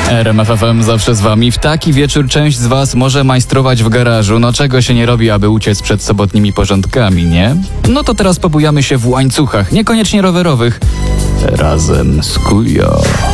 RMF FM zawsze z wami. W taki wieczór część z was może majstrować w garażu. No czego się nie robi, aby uciec przed sobotnimi porządkami, nie? No to teraz pobujamy się w łańcuchach, niekoniecznie rowerowych, razem z Kujo.